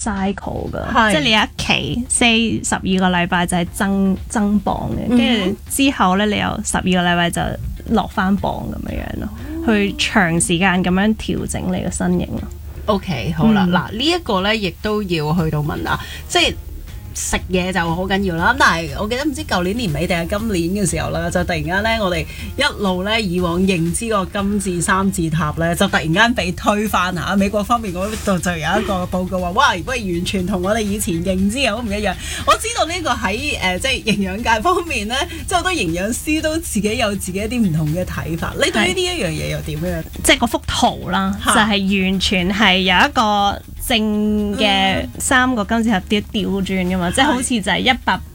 cycle 㗎，即係你有一期12個禮拜就係增磅嘅，跟住之後咧你有12個禮拜就落翻磅咁樣咯，去長時間咁樣調整你個身形咯。 OK， 好啦，嗱呢一個咧亦都要去到問啦，即係。食嘢就好緊要啦，但係我記得唔知舊年年尾定係今年嘅時候啦，就突然間咧，我哋一路咧以往認知個金字三字塔咧，就突然間被推翻嚇。美國方面嗰度就有一個報告話，喂，完全同我哋以前認知好唔一樣。我知道呢個喺即係營養界方面咧，即係好多營養師都自己有自己一啲唔同嘅睇法。你對於呢一樣嘢又點樣？ 即係嗰幅圖啦，就係完全係有一個正嘅3個金字塔調轉噶嘛，即係好似就係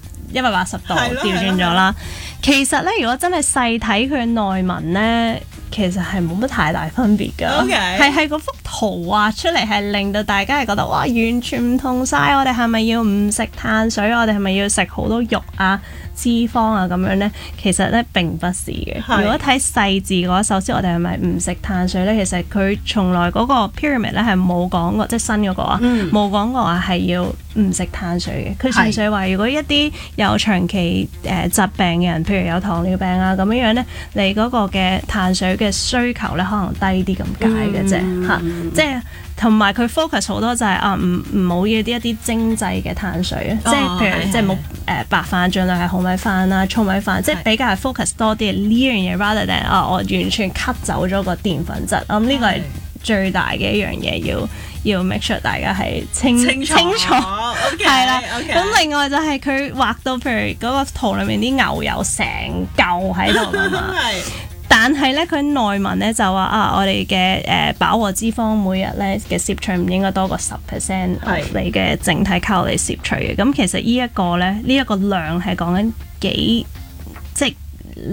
180度調轉咗啦。其實咧，如果真係細睇佢內文咧，其實係冇乜太大分別㗎。係嗰幅圖畫出嚟係令到大家係覺得哇，完全唔同晒。我哋係咪要唔食碳水？我哋係咪要食好多肉啊、脂肪啊咁樣咧？其實咧並不是嘅。如果睇細字嘅話，首先我哋係咪唔食碳水咧？其實佢從來嗰個 pyramid 咧係冇講過，即係新嗰個啊，冇講過話係要唔食碳水嘅。佢純粹話如果一啲有長期疾病嘅人，譬如有糖尿病啊咁樣咧，你嗰個嘅碳水嘅需求咧可能低啲咁解嘅啫嚇，即係同埋佢 focus 好多就係唔好要一啲精製嘅碳水啊，即係譬如即係冇白飯，盡量係紅米飯啦、糙米飯，即係比較係 focus 多啲呢樣嘢 rather than 我完全 cut 走咗個澱粉質。咁呢個係最大嘅一樣嘢要 make sure 大家係清楚係啦。咁另外就係佢畫到譬如嗰個圖裏面啲牛油成嚿喺度啊嘛。但係咧，佢內文咧就話我哋嘅飽和脂肪每日咧嘅攝取唔應該多過10% 你嘅整體卡路里攝取嘅。咁其實呢一個咧，呢一個量係講緊即係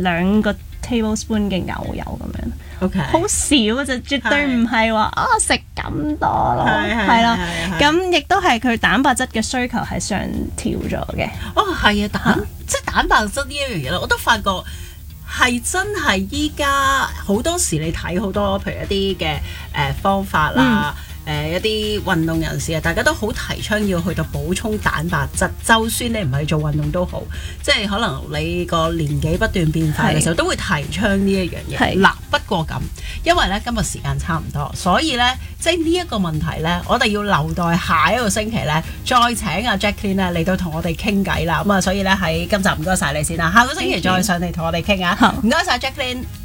2個 tablespoon 嘅牛油咁樣。好少嘅就絕對唔係話食咁多咯，係啦。咁亦都係佢蛋白質嘅需求係上調咗嘅。 係啊，即係蛋白質呢一樣嘢咧，我都發覺。係真係依家好多時你睇好多，譬如一啲嘅方法啦，一啲運動人士啊，大家都好提倡要去到補充蛋白質，就算你唔係做運動都好，即係可能你個年紀不斷變化嘅時候，都會提倡呢一樣嘢。嗱，不過咁，因為咧今日時間差唔多，所以咧即係呢一個問題咧，我哋要留待下一個星期咧，再請阿 Jacqueline 咧嚟到同我哋傾偈啦。咁啊，所以咧喺今集唔該晒你先啦，下個星期再上嚟同我哋傾啊。唔該晒 Jacqueline。